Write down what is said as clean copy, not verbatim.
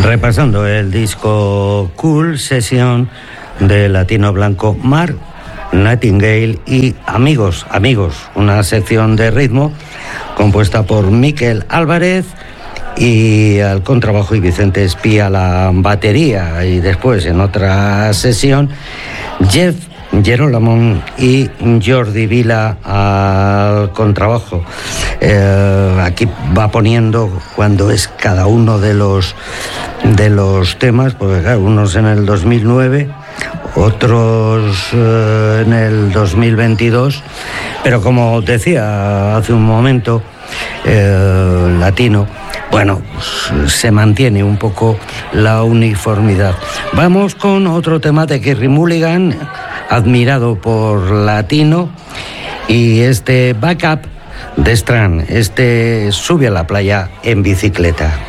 Repasando el disco Cool Session de Latino Blanco, Mark Nightingale y Amigos, una sección de ritmo compuesta por Miquel Álvarez y al contrabajo y Vicente Espía a la batería, y después en otra sesión Jeff Girolamo y Jordi Vila al contrabajo. Aquí va poniendo cuando es cada uno de los temas, porque claro, unos en el 2009, otros en el 2022, pero como decía hace un momento, Latino, bueno, se mantiene un poco la uniformidad. Vamos con otro tema de Kerry Mulligan, admirado por Latino, y este Backup de Strand, Sube a la playa en bicicleta.